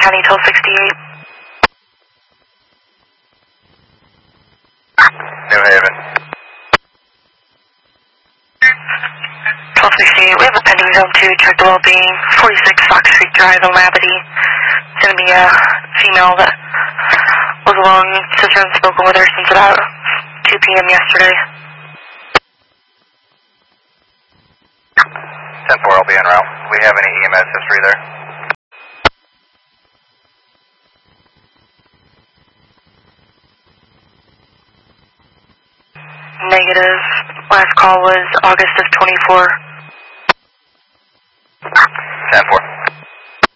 County 1268. New Haven. 1268, we have a pending zone 2, check the well-being, 46 Fox Street Drive in Labadee. It's going to be a female that was alone. Sister hasn't spoken with her since about 2 p.m. yesterday. 10-4, I'll be en route. We have any EMS history there? Negative. Last call was August of 24. 10-4.